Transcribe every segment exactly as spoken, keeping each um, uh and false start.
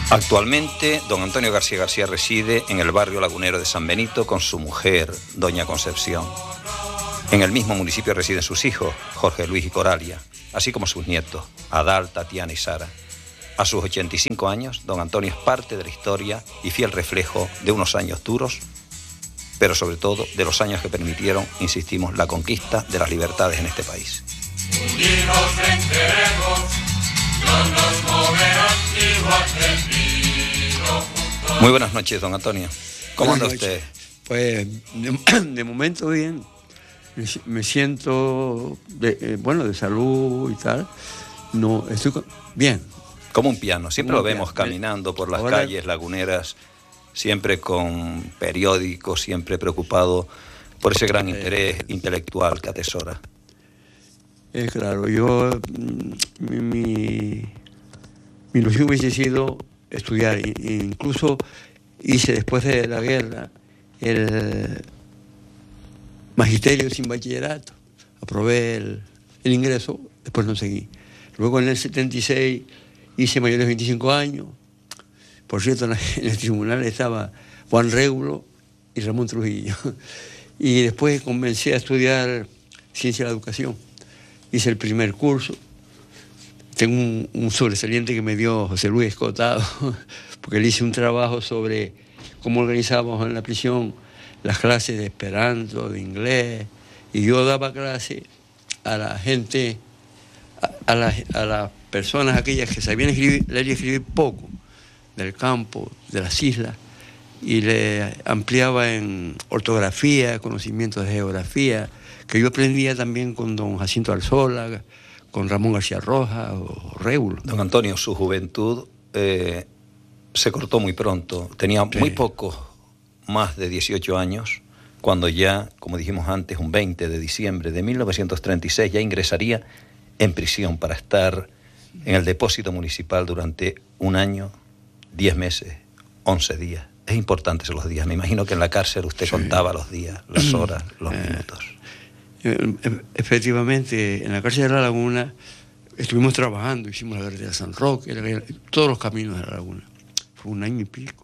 Actualmente, don Antonio García García reside en el barrio lagunero de San Benito con su mujer, doña Concepción. En el mismo municipio residen sus hijos, Jorge Luis y Coralia, así como sus nietos, Adal, Tatiana y Sara. A sus ochenta y cinco años, don Antonio es parte de la historia y fiel reflejo de unos años duros, pero sobre todo de los años que permitieron, insistimos, la conquista de las libertades en este país. Unidos venceremos, no nos moverán igual el vino. Muy buenas noches, don Antonio. ¿Cómo anda Buenas usted? noches. Pues de, de momento bien. Me, me siento, de, eh, bueno, de salud y tal. No, estoy con, bien. Como un piano. Siempre Como lo vemos piano. caminando por las Ahora, calles laguneras, siempre con periódicos, siempre preocupado por ese gran interés intelectual que atesora. Es claro, yo, mi, mi, mi ilusión hubiese sido estudiar. E incluso hice después de la guerra el magisterio sin bachillerato. Aprobé el, el ingreso, después no seguí. Luego en el setenta y seis hice mayores de veinticinco años. Por cierto, en el tribunal estaba Juan Régulo y Ramón Trujillo. Y después comencé a estudiar ciencia de la educación. Hice el primer curso. Tengo un, un sobresaliente que me dio José Luis Escotado, porque le hice un trabajo sobre cómo organizábamos en la prisión las clases de esperanto, de inglés, y yo daba clase a la gente, a, a, la, a las personas aquellas que sabían escribir, leer y escribir poco, del campo, de las islas, y le ampliaba en ortografía, conocimientos de geografía, que yo aprendía también con don Jacinto Alzola, con Ramón García Rojas o Régulo. Don Antonio, su juventud eh, se cortó muy pronto. Tenía Sí. muy poco más de dieciocho años, cuando ya, como dijimos antes, un veinte de diciembre de mil novecientos treinta y seis ya ingresaría en prisión para estar en el depósito municipal durante un año, diez meses, once días. Es importante esos los días. Me imagino que en la cárcel usted Sí. contaba los días, las horas, los Eh, minutos. Efectivamente, en la cárcel de La Laguna estuvimos trabajando, hicimos la carretera San Roque, la, todos los caminos de La Laguna. Fue un año y pico.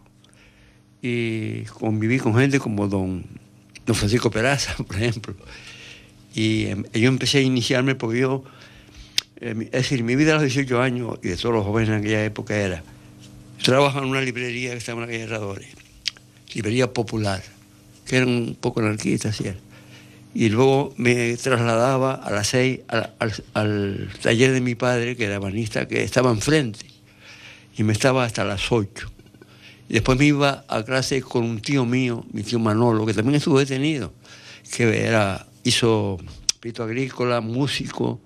Y conviví con gente como don, don Francisco Peraza, por ejemplo. Y eh, yo empecé a iniciarme porque yo, eh, es decir, mi vida a los dieciocho años y de todos los jóvenes en aquella época era, yo trabajaba en una librería que estaba en la calle Herradores, librería popular, que era un poco anarquista, así era. Y luego me trasladaba a las seis al, al, al taller de mi padre, que era banista, que estaba enfrente, y me estaba hasta las ocho. Y después me iba a clase con un tío mío, mi tío Manolo, que también estuvo detenido, que era, hizo pito agrícola, músico,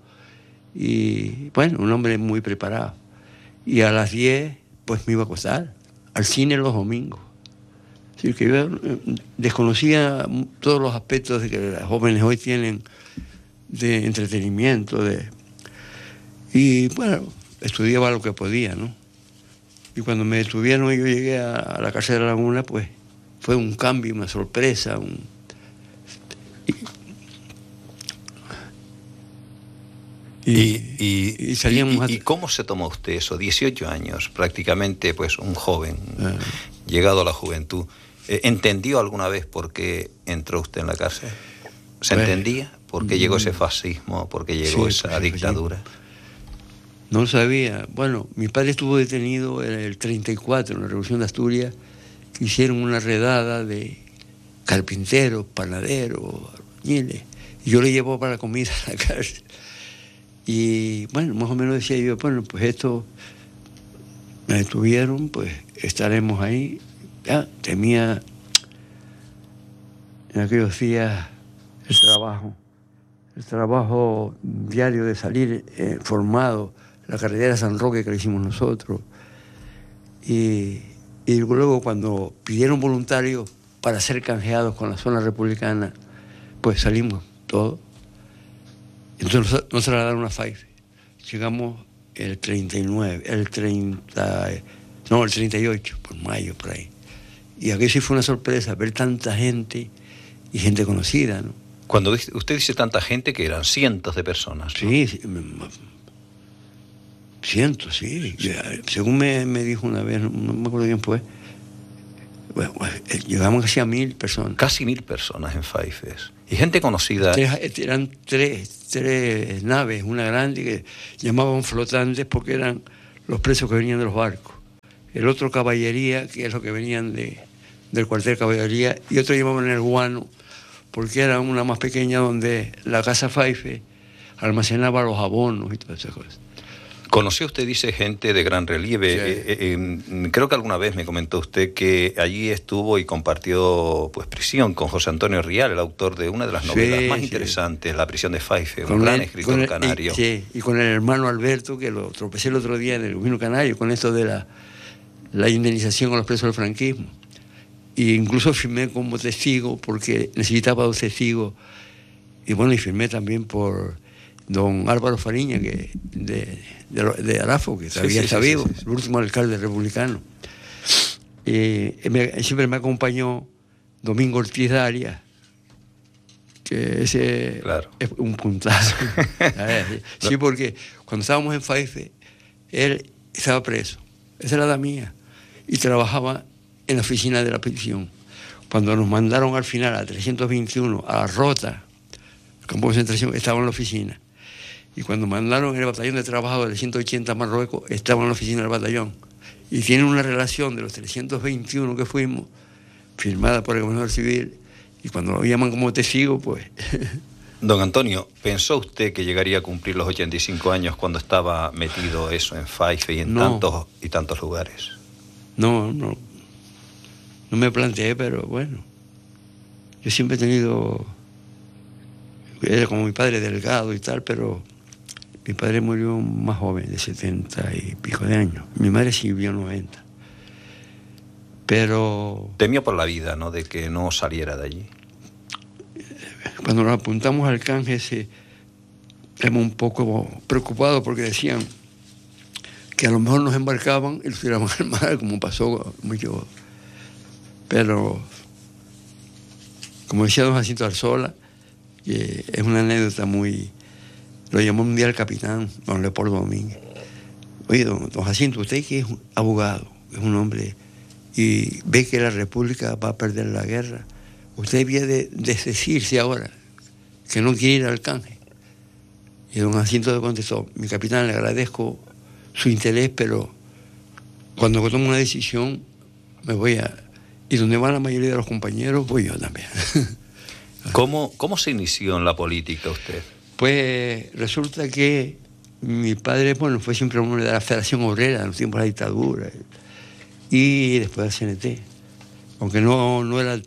y bueno, un hombre muy preparado. Y a las diez, pues me iba a acostar, al cine los domingos. Es decir, que yo desconocía todos los aspectos de que los jóvenes hoy tienen de entretenimiento. De... Y bueno, estudiaba lo que podía, ¿no? Y cuando me detuvieron y yo llegué a, a la cárcel de La Laguna, pues fue un cambio, una sorpresa. Un... Y, Y, y, y salíamos y, a... y cómo se tomó usted eso? dieciocho años, prácticamente pues un joven, Ah. llegado a la juventud. Eh, ¿Entendió alguna vez por qué entró usted en la cárcel? ¿Se Bueno, entendía? ¿Por qué llegó ese fascismo? ¿Por qué llegó sí, esa pues, dictadura? No lo sabía. Bueno, mi padre estuvo detenido en el treinta y cuatro, en la Revolución de Asturias, que hicieron una redada de carpinteros, panaderos, albañiles, y yo le llevo para la comida a la cárcel. Y bueno, más o menos decía yo, bueno, pues esto me detuvieron, pues estaremos ahí. Ya temía en aquellos días el trabajo, el trabajo diario de salir eh, formado, la carretera San Roque que le hicimos nosotros. Y, y luego cuando pidieron voluntarios para ser canjeados con la zona republicana, pues salimos todos. Entonces nos, nos trasladaron a Faife. Llegamos el treinta y nueve, el treinta, no, el treinta y ocho, por mayo, por ahí. Y aquello sí fue una sorpresa, ver tanta gente y gente conocida, ¿no? Cuando usted dice tanta gente, que eran cientos de personas, ¿no? Sí, sí, Cientos, sí. Sí. Según me, me dijo una vez, no, no me acuerdo quién fue, bueno, llegamos casi a mil personas. Casi mil personas en Faifes. Y gente conocida. Tres, eran tres, tres naves, una grande que llamaban flotantes porque eran los presos que venían de los barcos. El otro caballería, que es lo que venían de, del cuartel caballería, y otro llamaban el guano, porque era una más pequeña donde la casa Faife almacenaba los abonos y todas esas cosas. ¿Conoció usted, dice, gente de gran relieve? Sí. Eh, eh, creo que alguna vez me comentó usted que allí estuvo y compartió pues prisión con José Antonio Rial, el autor de una de las novelas sí, más sí. interesantes, La prisión de Faife, un gran el, escritor el, canario. Y, sí, y con el hermano Alberto, que lo tropecé el otro día en el Vino Canario, con esto de la, la indemnización a los presos del franquismo. E incluso firmé como testigo, porque necesitaba dos testigos. Y bueno, y firmé también por don Álvaro Fariña, que de, de, de Arafo, que todavía sí, sí, está sí, vivo, sí, sí. el último alcalde republicano. Eh, me, siempre me acompañó Domingo Ortiz Darias, que ese claro. es un puntazo. Sí, porque cuando estábamos en Faife, él estaba preso, esa era la mía, y trabajaba en la oficina de la prisión. Cuando nos mandaron al final a trescientos veintiuno, a la Rota, el campo de concentración, estaba en la oficina. Y cuando mandaron el batallón de trabajadores de ciento ochenta a Marruecos, estaba en la oficina del batallón. Y tiene una relación de los trescientos veintiuno que fuimos, firmada por el gobernador civil, y cuando lo llaman como testigo, pues... Don Antonio, ¿pensó usted que llegaría a cumplir los ochenta y cinco años cuando estaba metido eso en Faife y en no. tantos y tantos lugares? No, no. No me planteé, pero bueno. Yo siempre he tenido... Era como mi padre, delgado y tal, pero... Mi padre murió más joven, de setenta y pico de años. Mi madre sí vivió noventa. Pero... Temió por la vida, ¿no?, de que no saliera de allí. Cuando nos apuntamos al canje, se... éramos un poco preocupados porque decían que a lo mejor nos embarcaban y los tiraban al mar, como pasó mucho. Pero, como decía don Jacinto Arzola, que es una anécdota muy... Lo llamó un día el capitán, don Leopoldo Domínguez. Oye, don, don Jacinto, usted que es un abogado, es un hombre, y ve que la República va a perder la guerra, usted debía de desdecirse ahora, que no quiere ir al canje. Y don Jacinto le contestó, mi capitán, le agradezco su interés, pero cuando tomo una decisión, me voy a... Y donde van la mayoría de los compañeros, voy yo también. ¿Cómo, cómo se inició en la política usted? Pues resulta que mi padre, bueno, fue siempre un hombre de la Federación Obrera en los tiempos de la dictadura y después del C N T, aunque no, no era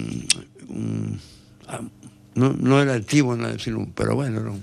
um, no, no era activo, no, sino, pero bueno, no.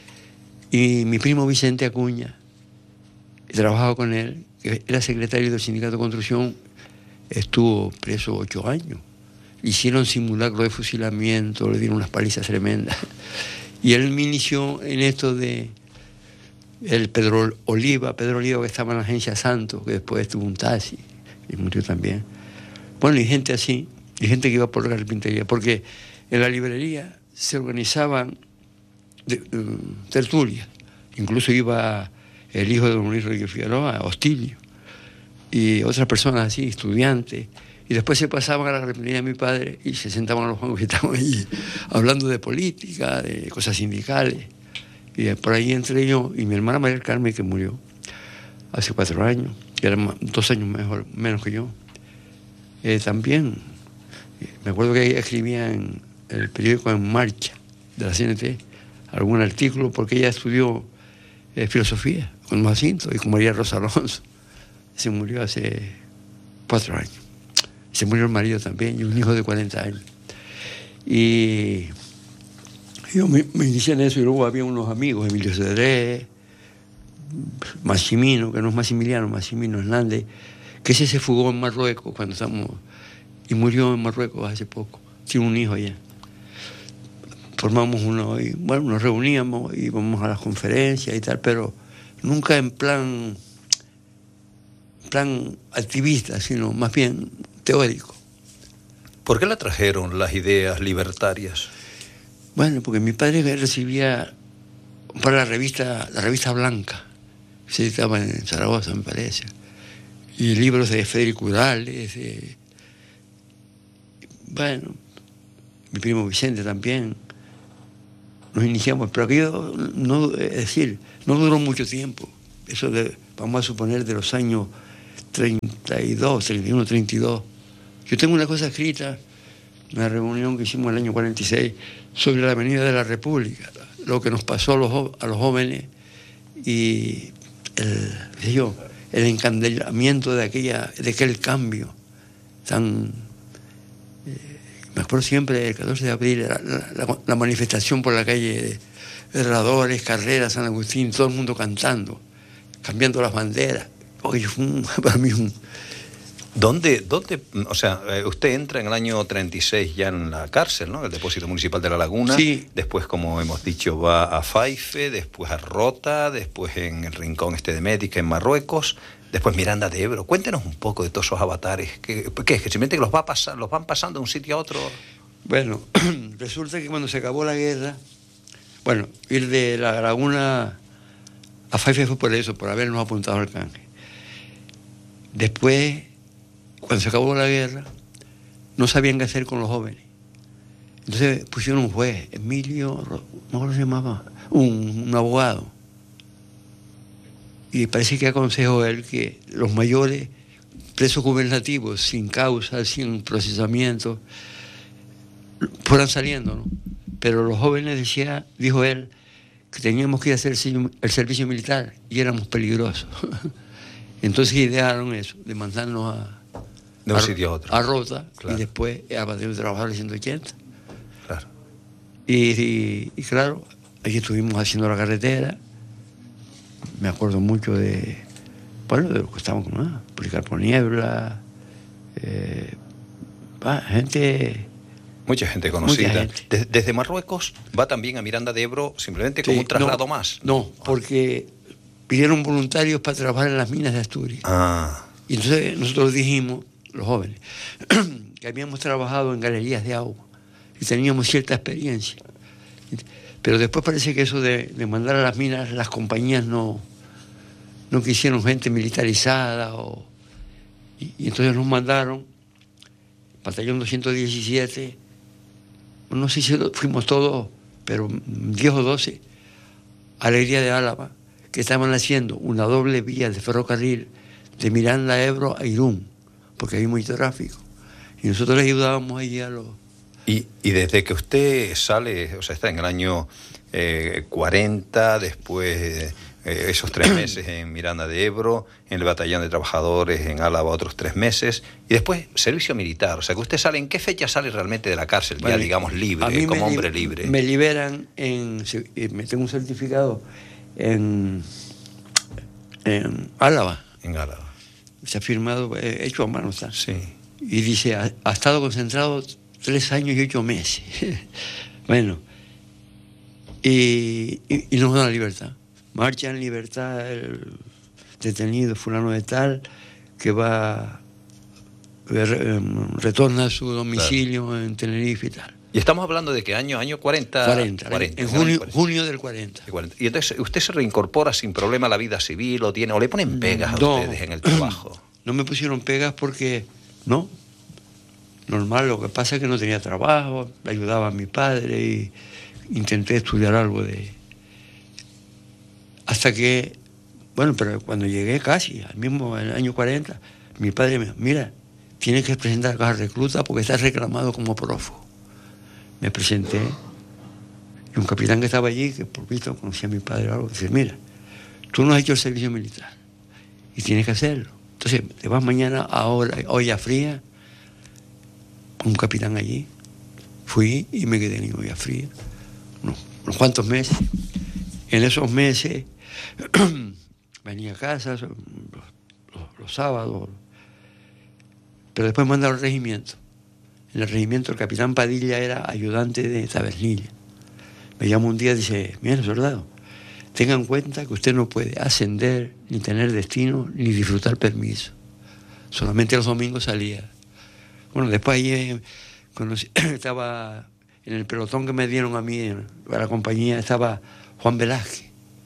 Y mi primo Vicente Acuña, trabajaba con él, que era secretario del Sindicato de Construcción, estuvo preso ocho años. Hicieron simulacro de fusilamiento, le dieron unas palizas tremendas. Y él me inició en esto de el Pedro Oliva, Pedro Oliva que estaba en la agencia Santos, que después tuvo un taxi y murió también. Bueno, y gente así, y gente que iba por la carpintería, porque en la librería se organizaban de, de, tertulias. Incluso iba el hijo de don Luis Rodríguez Figueroa, Hostilio, y otras personas así, estudiantes. Y después se pasaban a la carpintería de mi padre y se sentaban a los bancos y estaban allí hablando de política, de cosas sindicales. Y por ahí entré yo y mi hermana María del Carmen, que murió hace cuatro años, que era dos años mejor, menos que yo. Eh, también, me acuerdo que ella escribía en el periódico En Marcha de la C N T algún artículo porque ella estudió eh, filosofía con Jacinto y con María Rosa Alonso. Se murió hace cuatro años. Se murió el marido también y un hijo de cuarenta años. Y yo me, me inicié en eso y luego había unos amigos, Emilio Cedré, Massimino, que no es Maximiliano, Massimino Hernández, que ese se fugó en Marruecos cuando estamos, y murió en Marruecos hace poco. Tiene un hijo allá. Formamos uno y bueno, nos reuníamos, íbamos a las conferencias y tal, pero nunca en plan, plan activista, sino más bien teórico. ¿Por qué la trajeron las ideas libertarias? Bueno, porque mi padre recibía para la revista, la revista Blanca, se editaba en Zaragoza, me parece. Y libros de Federico Urales, de, bueno, mi primo Vicente también. Nos iniciamos, pero aquello, no, es decir, no duró mucho tiempo. Eso de, vamos a suponer, de los años treinta y dos, treinta y uno, treinta y dos. Yo tengo una cosa escrita, una reunión que hicimos en el año cuarenta y seis, sobre la Avenida de la República, lo que nos pasó a los, a los jóvenes y el, qué yo, el encandelamiento de, aquella, de aquel cambio tan... Eh, me acuerdo siempre, el catorce de abril, la, la, la manifestación por la calle de Herradores, Carreras, San Agustín, todo el mundo cantando, cambiando las banderas. Oye, fue un, para mí un... ¿Dónde, dónde, o sea, usted entra en el año treinta y seis ya en la cárcel, ¿no? El Depósito Municipal de La Laguna. Sí. Después, como hemos dicho, va a Faife, después a Rota, después en el Rincón este de Médica, en Marruecos, después Miranda de Ebro. Cuéntenos un poco de todos esos avatares. ¿Qué, qué es? ¿Que simplemente los, va a pasar, los van pasando de un sitio a otro? Bueno, resulta que cuando se acabó la guerra, bueno, ir de La Laguna a Faife fue por eso, por habernos apuntado al canje. Después, cuando se acabó la guerra, no sabían qué hacer con los jóvenes. Entonces pusieron un juez, Emilio, ¿cómo se llamaba? Un, un abogado. Y parece que aconsejó él que los mayores presos gubernativos, sin causa, sin procesamiento, fueran saliendo, ¿no? Pero los jóvenes, decía, dijo él, que teníamos que ir a hacer el servicio militar y éramos peligrosos. Entonces idearon eso, de mandarnos a... De un a, sitio a otro. A Rota, claro. Y después a Batallón de Trabajadores ciento ochenta. Claro. Y, y, y claro, allí estuvimos haciendo la carretera. Me acuerdo mucho de, bueno, de lo que estábamos con, ¿no? Policarpo Niebla, eh, va, gente... Mucha gente conocida. Mucha gente. Desde, desde Marruecos va también a Miranda de Ebro simplemente como Sí, un traslado no, más. No, porque pidieron voluntarios para trabajar en las minas de Asturias. Ah. Y entonces nosotros dijimos, los jóvenes, que habíamos trabajado en galerías de agua y teníamos cierta experiencia. Pero después parece que eso de, de mandar a las minas, las compañías no, no quisieron gente militarizada. O, y, y entonces nos mandaron, batallón doscientos diecisiete, no sé si fuimos todos, pero diez o doce, Alegría de Álava, que estaban haciendo una doble vía de ferrocarril de Miranda a Ebro a Irún, porque hay mucho tráfico. Y nosotros le ayudábamos allí a los... Y, y desde que usted sale, o sea, está en el año eh, cuarenta, después eh, esos tres meses en Miranda de Ebro, en el Batallón de Trabajadores en Álava otros tres meses, y después servicio militar. O sea, que usted sale, ¿en qué fecha sale realmente de la cárcel? Bueno, ya, digamos, libre, como hombre li- libre. Me liberan en... Me tengo un certificado en, en Álava. En Álava. Se ha firmado, eh, hecho a mano está. Sí. Y dice, ha, ha estado concentrado tres años y ocho meses. Bueno, y, y, y nos da la libertad. Marcha en libertad el detenido fulano de tal, que va, eh, retorna a su domicilio, claro, en Tenerife y tal. Y estamos hablando de que año, año cuarenta. cuarenta, cuarenta en junio, cuarenta. junio del cuarenta. cuarenta. Y entonces usted se reincorpora sin problema a la vida civil, o tiene, o le ponen pegas no, a ustedes en el trabajo. No me pusieron pegas porque, no, normal, lo que pasa es que no tenía trabajo, ayudaba a mi padre y intenté estudiar algo de... Hasta que, bueno, pero cuando llegué casi, al mismo en el año cuarenta, mi padre me dijo, mira, tienes que presentar a caja recluta porque estás reclamado como prófugo. Me presenté y un capitán que estaba allí, que por visto conocía a mi padre o algo, dice, mira, tú no has hecho el servicio militar y tienes que hacerlo. Entonces, te vas mañana a olla fría, un capitán allí. Fui y me quedé en olla fría unos, unos cuantos meses. En esos meses venía a casa los, los, los sábados, pero después me mandaron al regimiento. En el regimiento el capitán Padilla era ayudante de tabernilla. Me llama un día y dice, mira, soldado, tenga en cuenta que usted no puede ascender, ni tener destino, ni disfrutar permiso. Solamente los domingos salía. Bueno, después ahí conocí, estaba en el pelotón que me dieron a mí, a la compañía, estaba Juan Velázquez.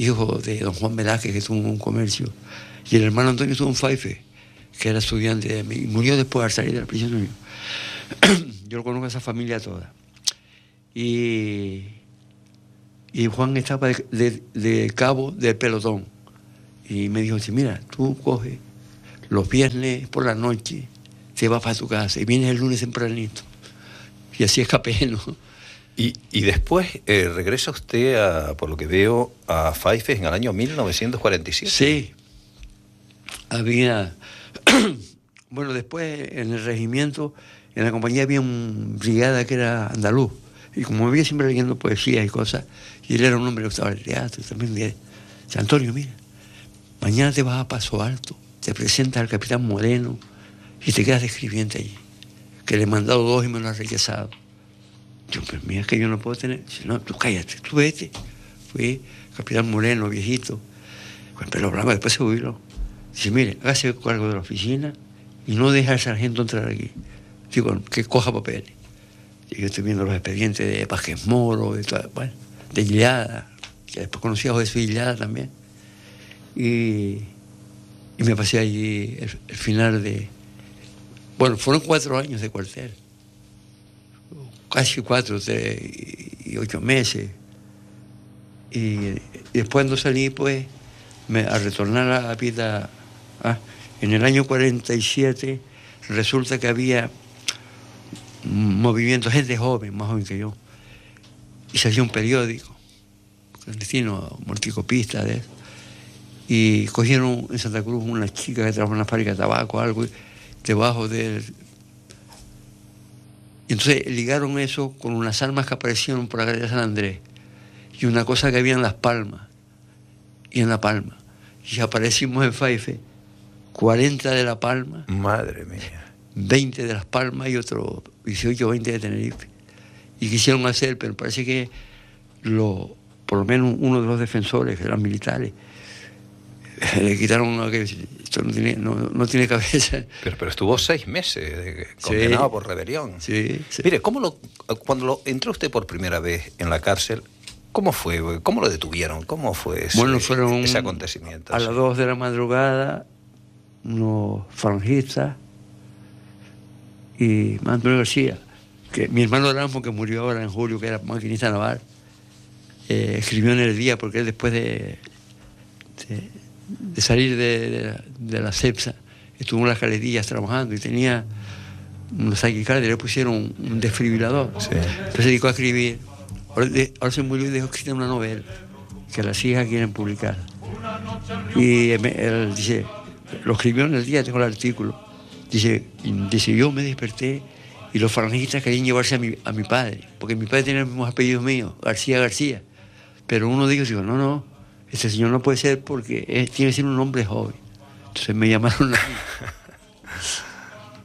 hijo de don Juan Velázquez, que tuvo un comercio, y el hermano Antonio tuvo un Faife, que era estudiante de mí, y murió después al salir de la prisión. Yo lo conozco a esa familia toda. Y, y Juan estaba de, de, de cabo del pelotón. Y me dijo, mira, tú coges los viernes por la noche, te vas para tu casa y vienes el lunes tempranito. Y así escapé, ¿no? Y, y después eh, regresa usted, a, por lo que veo, a Faifes en el año mil novecientos cuarenta y siete. Sí. Había... bueno, después en el regimiento, en la compañía había una brigada que era andaluz. Y como me veía siempre leyendo poesía y cosas, y él era un hombre que gustaba el teatro, también me dice, Antonio, mira, mañana te vas a Paso Alto, te presentas al capitán Moreno y te quedas de escribiente allí, que le he mandado dos y me lo ha rechazado. Yo, pero mira, que yo no puedo tener. Dice, no, tú cállate, tú vete. Fui capitán Moreno, viejito, con el pelo blanco, después se jubiló. Dice, mire, hágase cargo de la oficina y no deja al sargento entrar aquí. Digo, que coja papeles. Y yo estoy viendo los expedientes de Vázquez Moro, de, toda, bueno, de Illada, que después conocí a José Illada también. Y, y me pasé allí el, el final de... Bueno, fueron cuatro años de cuartel. Casi cuatro, tres y ocho meses. Y, y después cuando salí, pues, me, a retornar a la vida, ah, en el año cuarenta y siete, resulta que había un movimiento, gente joven, más joven que yo, y se hacía un periódico, clandestino, multicopista de eso, y cogieron en Santa Cruz una chica que trabajaba en la fábrica de tabaco, algo, debajo del... Y entonces ligaron eso con unas almas que aparecieron por la calle de San Andrés y una cosa que había en Las Palmas y en La Palma. Y aparecimos en Faife, cuarenta de La Palma. Madre mía. veinte de Las Palmas y otros dieciocho o veinte de Tenerife. Y quisieron hacer, pero parece que lo, por lo menos uno de los defensores, que eran militares, le quitaron a que esto no tiene, no, no tiene cabeza. Pero, pero estuvo seis meses de, condenado sí, por rebelión. Sí, sí. Mire, ¿cómo lo, cuando lo, entró usted por primera vez en la cárcel, ¿cómo fue? ¿Cómo lo detuvieron? ¿Cómo fue ese, bueno, fueron ese acontecimiento? A las dos de la madrugada, unos falangistas y Antonio García, que mi hermano Ramos, que murió ahora en julio, que era maquinista naval, eh, escribió en El Día, porque él después de... de de salir de, de, de la CEPSA, estuvo en las galerías trabajando y tenía unos taquicardias, le pusieron un, un desfibrilador. Sí. Entonces se dedicó a escribir. Ahora, de, ahora se murió y dejó escrita una novela que las hijas quieren publicar. Y él, él dice, lo escribió en El Día, tengo el artículo. Dice, dice yo me desperté y los falangistas querían llevarse a mi, a mi padre, porque mi padre tenía los mismos apellidos míos, García García. Pero uno dijo, digo, no, no, este señor no puede ser porque es, tiene que ser un hombre joven. Entonces me llamaron a mí.